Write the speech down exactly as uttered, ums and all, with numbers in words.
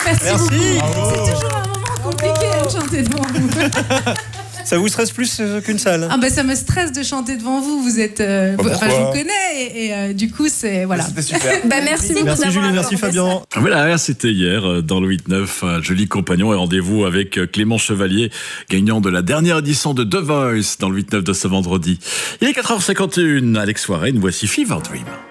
Merci, Merci. beaucoup. C'est toujours un moment compliqué de chanter devant vous. Ça vous stresse plus qu'une salle? Ah bah ça me stresse de chanter devant vous. Vous êtes, euh, Bah, enfin je vous connais et, et euh, du coup c'est voilà. C'était super. Bah, merci beaucoup. Merci d'avoir Julie, merci accordé Fabien. Voilà, c'était hier dans le huit neuf, un joli compagnon et rendez-vous avec Clément Chevalier, gagnant de la dernière édition de The Voice dans le huit neuf de ce vendredi. Il est quatre heures cinquante et une, Alex Warren, voici Fever Dream.